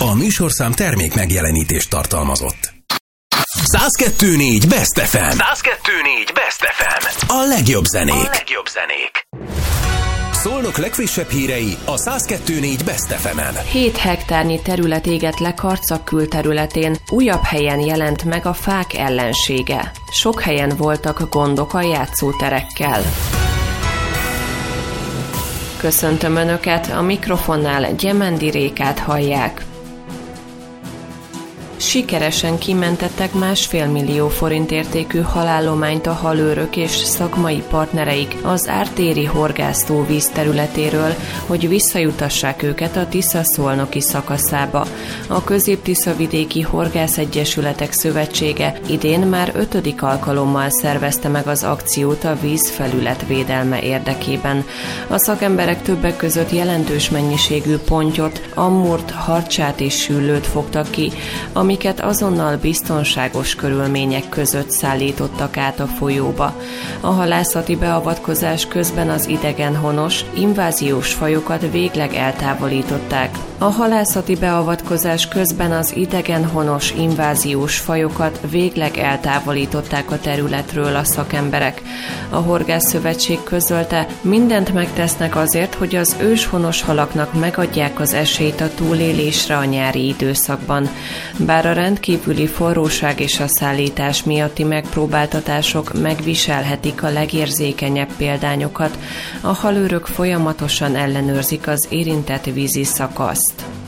A műsorszám termék megjelenítést tartalmazott. 102.4 Best FM. 102.4 Best FM. A legjobb zenék. Szolnok legfrissebb hírei a 102.4 Best FM-en. 7 hektárnyi terület égett le Karcag külterületén, újabb helyen jelent meg a fák ellensége. Sok helyen voltak gondok a játszóterekkel. Köszöntöm Önöket, a mikrofonnál Gyemendi Rékát hallják. Sikeresen kimentettek 1,5 millió forint értékű halállományt a halőrök és szakmai partnereik az ártéri horgásztó vízterületéről, hogy visszajutassák őket a Tisza-Szolnoki szakaszába. A Közép-Tiszavidéki Horgászegyesületek Szövetsége idén már 5. alkalommal szervezte meg az akciót a vízfelület védelme érdekében. A szakemberek többek között jelentős mennyiségű pontyot, ammurt, harcsát és süllőt fogtak ki, amiket azonnal biztonságos körülmények között szállítottak át a folyóba. A halászati beavatkozás közben az idegenhonos, inváziós fajokat végleg eltávolították. A halászati beavatkozás közben az idegenhonos, inváziós fajokat végleg eltávolították a területről a szakemberek. A Horgászszövetség közölte, mindent megtesznek azért, hogy az őshonos halaknak megadják az esélyt a túlélésre a nyári időszakban. Bár a rendkívüli forróság és a szállítás miatti megpróbáltatások megviselhetik a legérzékenyebb példányokat, a halőrök folyamatosan ellenőrzik az érintett vízi szakaszt.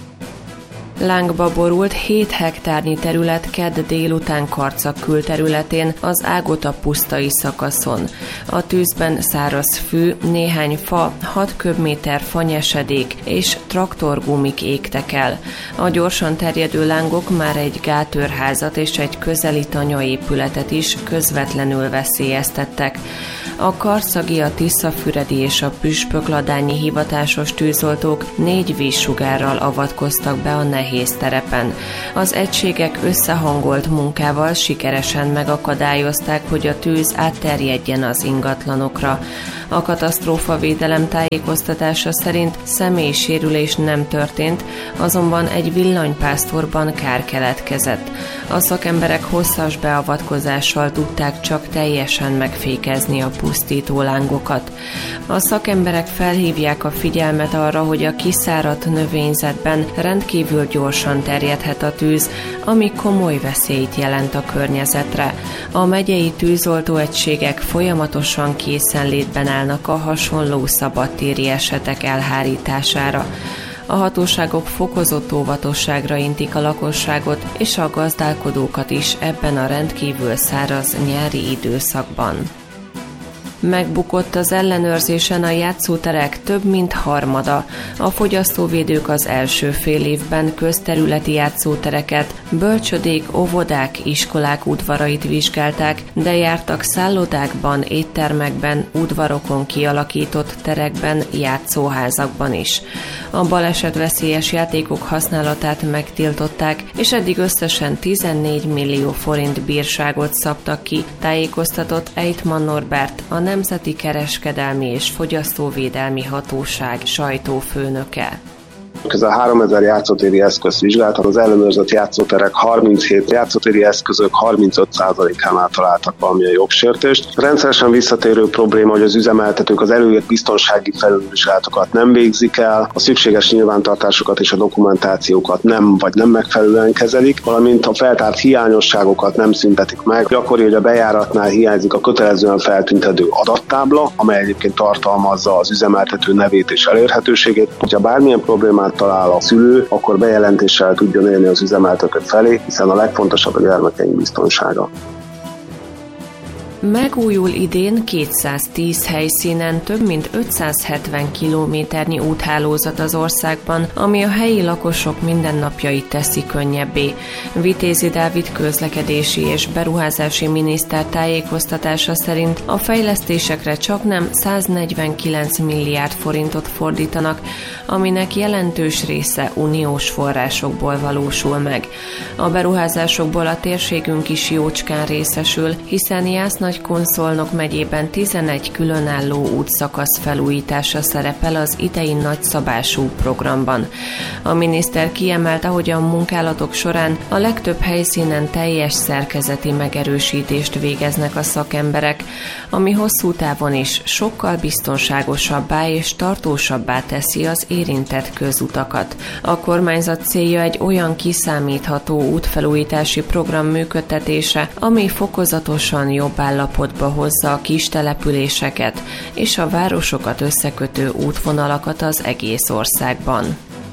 Lángba borult 7 hektárnyi terület kedd délután Karcag külterületén, az Ágota pusztai szakaszon. A tűzben száraz fű, néhány fa, 6 köbméter fanyesedék és traktorgumik égtek el. A gyorsan terjedő lángok már egy gátőrházat és egy közeli tanyaépületet is közvetlenül veszélyeztettek. A karcagi, a tiszafüredi és a püspökladányi hivatásos tűzoltók 4 vízsugárral avatkoztak be a nehéz terepen. Az egységek összehangolt munkával sikeresen megakadályozták, hogy a tűz átterjedjen az ingatlanokra. A katasztrófavédelem tájékoztatása szerint személysérülés nem történt, azonban egy villanypásztorban kár keletkezett. A szakemberek hosszas beavatkozással tudták csak teljesen megfékezni a pusztító lángokat. A szakemberek felhívják a figyelmet arra, hogy a kiszáradt növényzetben rendkívül gyorsan terjedhet a tűz, ami komoly veszélyt jelent a környezetre. A megyei tűzoltóegységek folyamatosan készenlétben állnak a hasonló szabadtéri esetek elhárítására. A hatóságok fokozott óvatosságra intik a lakosságot és a gazdálkodókat is ebben a rendkívül száraz nyári időszakban. Megbukott az ellenőrzésen a játszóterek több mint harmada. A fogyasztóvédők az első fél évben közterületi játszótereket, bölcsödék, óvodák, iskolák udvarait vizsgálták, de jártak szállodákban, éttermekben, udvarokon kialakított terekben, játszóházakban is. A balesetveszélyes játékok használatát megtiltották, és eddig összesen 14 millió forint bírságot szabtak ki, tájékoztatott Eitmann Norbert, a Nemzeti Kereskedelmi és Fogyasztóvédelmi Hatóság sajtófőnöke. Közel 3000 játszótéri eszközt vizsgáltak, az ellenőrzött játszóterek 37 játszótéri eszközök 35%-ánál találtak valamilyen jogsértést. Rendszeresen visszatérő probléma, hogy az üzemeltetők az előírt biztonsági felülvizsgálatokat nem végzik el, a szükséges nyilvántartásokat és a dokumentációkat nem megfelelően kezelik, valamint a feltárt hiányosságokat nem szüntetik meg. Gyakori, hogy a bejáratnál hiányzik a kötelezően feltüntető adattábla, amely egyébként tartalmazza az üzemeltető nevét és elérhetőségét. Hogyha bármilyen problémát talál a szülő, akkor bejelentéssel tudjon élni az üzemeltető felé, hiszen a legfontosabb a gyermekeink biztonsága. Megújul idén 210 helyszínen több mint 570 kilométernyi úthálózat az országban, ami a helyi lakosok mindennapjait teszi könnyebbé. Vitézi Dávid közlekedési és beruházási miniszter tájékoztatása szerint a fejlesztésekre csaknem 149 milliárd forintot fordítanak, aminek jelentős része uniós forrásokból valósul meg. A beruházásokból a térségünk is jócskán részesül, hiszen Jász Nagykonszolnok megyében 11 különálló útszakasz felújítása szerepel az idei nagyszabású programban. A miniszter kiemelte, hogy a munkálatok során a legtöbb helyszínen teljes szerkezeti megerősítést végeznek a szakemberek, ami hosszú távon is sokkal biztonságosabbá és tartósabbá teszi az érintett közutakat. A kormányzat célja egy olyan kiszámítható útfelújítási program működtetése, ami fokozatosan jobb állapotba hozza a kis településeket és a városokat összekötő útvonalakat az egész országban.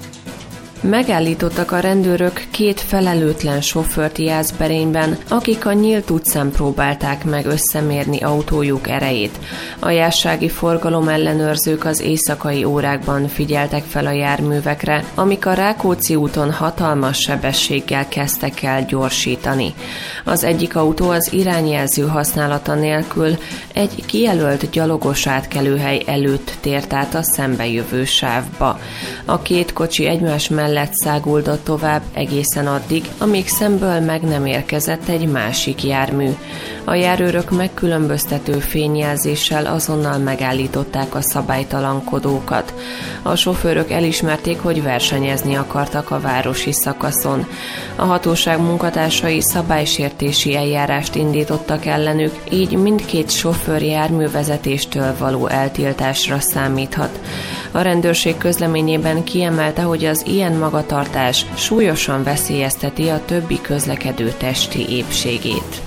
Megállítottak a rendőrök 2 felelőtlen sofőrt Jászberényben, akik a nyílt utcán próbálták meg összemérni autójuk erejét. A jászsági forgalomellenőrzők az éjszakai órákban figyeltek fel a járművekre, amik a Rákóczi úton hatalmas sebességgel kezdtek el gyorsítani. Az egyik autó az irányjelző használata nélkül egy kijelölt gyalogos átkelőhely előtt tért át a szembejövő sávba. A 2 kocsi egymás mellett száguldott tovább egészen addig, amíg szemből meg nem érkezett egy másik jármű. A járőrök megkülönböztető fényjelzéssel azonnal megállították a szabálytalankodókat. A sofőrök elismerték, hogy versenyezni akartak a városi szakaszon. A hatóság munkatársai szabálysértési eljárást indítottak ellenük, így mindkét sofőr járművezetéstől való eltiltásra számíthat. A rendőrség közleményében kiemelte, hogy az ilyen magatartás súlyosan veszélyezteti a többi közlekedő testi épségét.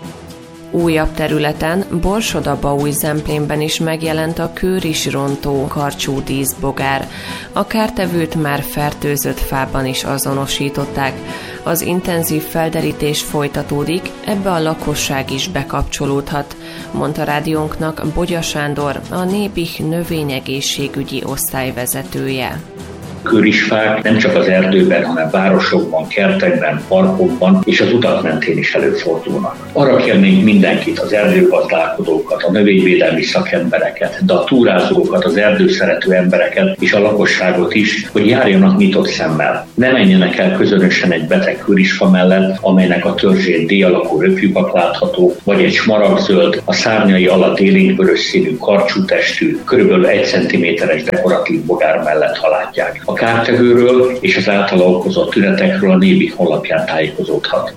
Újabb területen, Borsod-Abaúj-Zemplénben is megjelent a kőrisrontó karcsú díszbogár. A kártevőt már fertőzött fában is azonosították. Az intenzív felderítés folytatódik, ebbe a lakosság is bekapcsolódhat, mondta rádiónknak Bogya Sándor, a Nébih növényegészségügyi osztályvezetője. Kőrisfák nem csak az erdőben, hanem városokban, kertekben, parkokban és az utak mentén is előfordulnak. Arra kérnénk mindenkit, az erdőgazdálkodókat, a növényvédelmi szakembereket, de a túrázókat, az erdőszerető embereket és a lakosságot is, hogy járjanak nyitott szemmel. Ne menjenek el közönösen egy beteg kőrisfa mellett, amelynek a törzsén D-alakú röplyugat látható, vagy egy smaragdzöld, a szárnyai alatt élénkvörös színű karcsú testű, kb. 1 cm-es dekoratív bogár mellett halátják. A kártevőről és az általa okozott tünetekről a Nébih honlapján tájékozódhat.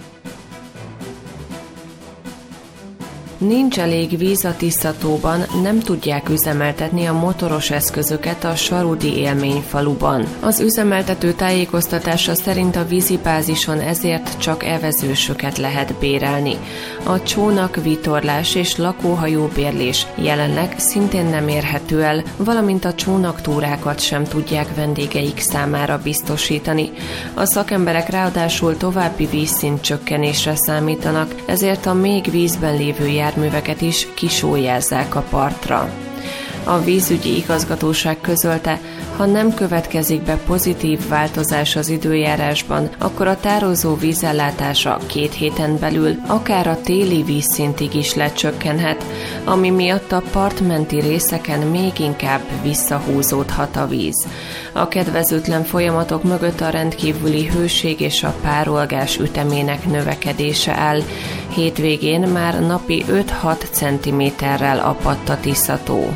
Nincs elég víz a Tiszatóban, nem tudják üzemeltetni a motoros eszközöket a Sarudi Élményfaluban. Az üzemeltető tájékoztatása szerint a vízibázison ezért csak evezősöket lehet bérelni. A csónak, vitorlás és lakóhajóbérlés jelenleg szintén nem érhető el, valamint a csónaktúrákat sem tudják vendégeik számára biztosítani. A szakemberek ráadásul további vízszint csökkenésre számítanak, ezért a még vízben lévő járműveket is kisólyázzák a partra. A vízügyi igazgatóság közölte, ha nem következik be pozitív változás az időjárásban, akkor a tározó vízellátása 2 héten belül akár a téli vízszintig is lecsökkenhet, ami miatt a partmenti részeken még inkább visszahúzódhat a víz. A kedvezőtlen folyamatok mögött a rendkívüli hőség és a párolgás ütemének növekedése áll. Hétvégén már napi 5-6 cm-rel apadt a Tiszató.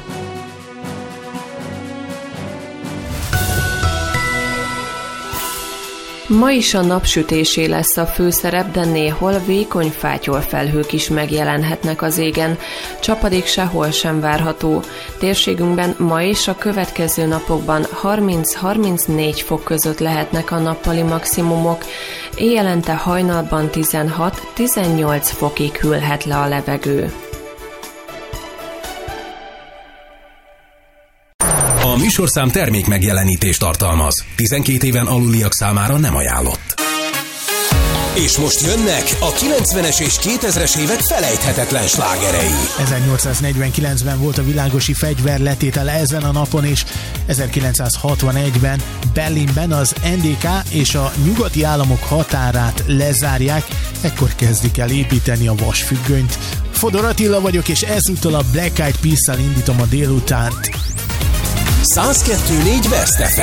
Ma is a napsütésé lesz a főszerep, de néhol vékony fátyolfelhők is megjelenhetnek az égen. Csapadék sehol sem várható. Térségünkben ma és a következő napokban 30-34 fok között lehetnek a nappali maximumok. Éjjelente hajnalban 16-18 fokig hűlhet le a levegő. A műsorszám termék megjelenítést tartalmaz. 12 éven aluliak számára nem ajánlott. És most jönnek a 90-es és 2000-es évek felejthetetlen slágerei. 1849-ben volt a világosi fegyverletétel ezen a napon, és 1961-ben Berlinben az NDK és a nyugati államok határát lezárják, ekkor kezdik el építeni a vasfüggönyt. Fodor Attila vagyok, és ezúttal a Black Eyed Peas-szal indítom a délutánt. 102.4 Best FM.